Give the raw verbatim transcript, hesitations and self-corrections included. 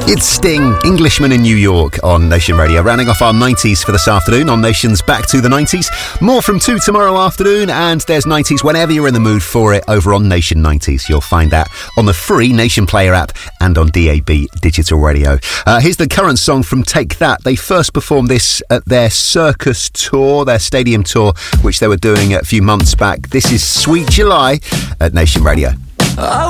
It's Sting, Englishman in New York on Nation Radio. Rounding off our nineties for this afternoon on Nation's Back to the nineties. More from two tomorrow afternoon, and there's nineties whenever you're in the mood for it over on Nation nineties. You'll find that on the free Nation Player app and on D A B Digital Radio. Uh, here's the current song from Take That. They first performed this at their circus tour, their stadium tour, which they were doing a few months back. This is Sweet July at Nation Radio.